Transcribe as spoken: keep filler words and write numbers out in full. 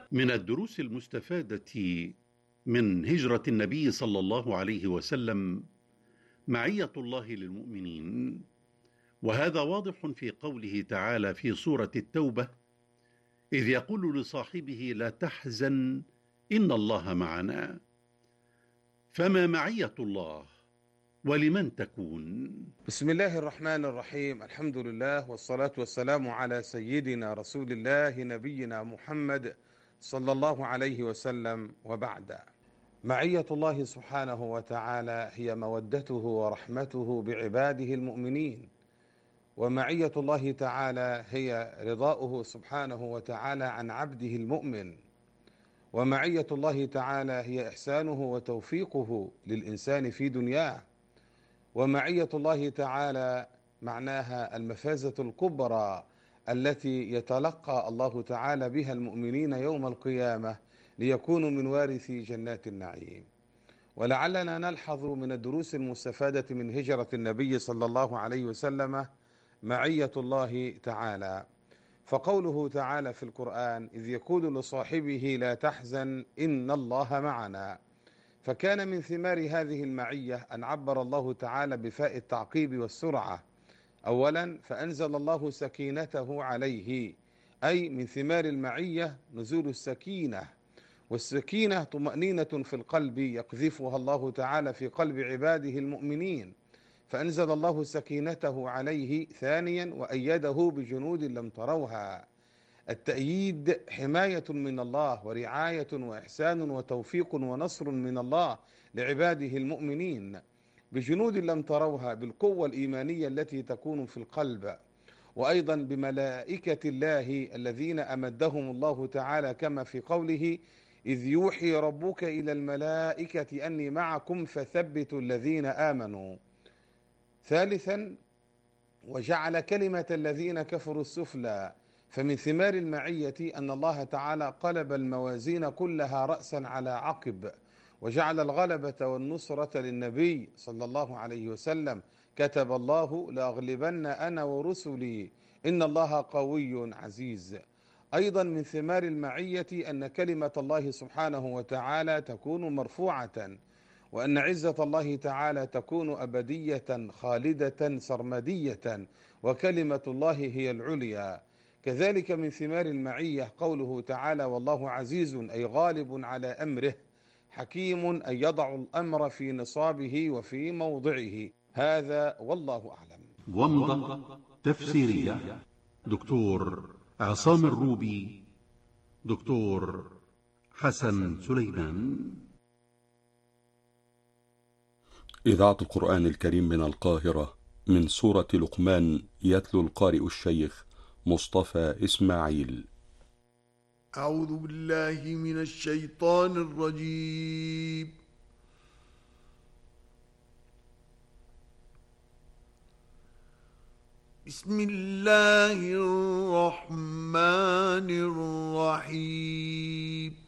من الدروس المستفادة من هجرة النبي صلى الله عليه وسلم معية الله للمؤمنين، وهذا واضح في قوله تعالى في سورة التوبة: إذ يقول لصاحبه لا تحزن إن الله معنا. فما معية الله ولمن تكون؟ بسم الله الرحمن الرحيم. الحمد لله والصلاة والسلام على سيدنا رسول الله نبينا محمد صلى الله عليه وسلم، وبعد. معية الله سبحانه وتعالى هي مودته ورحمته بعباده المؤمنين، ومعية الله تعالى هي رضاؤه سبحانه وتعالى عن عبده المؤمن، ومعية الله تعالى هي إحسانه وتوفيقه للإنسان في دنياه، ومعية الله تعالى معناها المفازة الكبرى التي يتلقى الله تعالى بها المؤمنين يوم القيامة ليكونوا من وارثي جنات النعيم. ولعلنا نلحظ من الدروس المستفادة من هجرة النبي صلى الله عليه وسلم معية الله تعالى، فقوله تعالى في القرآن: إذ يقول لصاحبه لا تحزن إن الله معنا. فكان من ثمار هذه المعية أن عبر الله تعالى بفاء التعقيب والسرعة. أولا، فأنزل الله سكينته عليه، أي من ثمار المعية نزول السكينة، والسكينة طمأنينة في القلب يقذفها الله تعالى في قلب عباده المؤمنين، فأنزل الله سكينته عليه. ثانيا، وأيده بجنود لم تروها. التأييد حماية من الله ورعاية وإحسان وتوفيق ونصر من الله لعباده المؤمنين بجنود لم تروها، بالقوة الإيمانية التي تكون في القلب، وأيضا بملائكة الله الذين أمدهم الله تعالى كما في قوله: إذ يوحي ربك إلى الملائكة أني معكم فثبتوا الذين آمنوا. ثالثا، وجعل كلمة الذين كفروا السفلى. فمن ثمار المعية أن الله تعالى قلب الموازين كلها رأسا على عقب، وجعل الغلبة والنصرة للنبي صلى الله عليه وسلم: كتب الله لأغلبن أنا ورسلي إن الله قوي عزيز. أيضا من ثمار المعية أن كلمة الله سبحانه وتعالى تكون مرفوعة، وأن عزة الله تعالى تكون أبدية خالدة سرمدية، وكلمة الله هي العليا. كذلك من ثمار المعية قوله تعالى: والله عزيز أي غالب على أمره، حكيم أي يضع الأمر في نصابه وفي موضعه. هذا والله أعلم. ومضة تفسيرية دكتور عصام الروبي، دكتور حسن سليمان. إذاعة القرآن الكريم من القاهرة، من سورة لقمان، يتلو القارئ الشيخ مصطفى إسماعيل. أعوذ بالله من الشيطان الرجيم. بسم الله الرحمن الرحيم.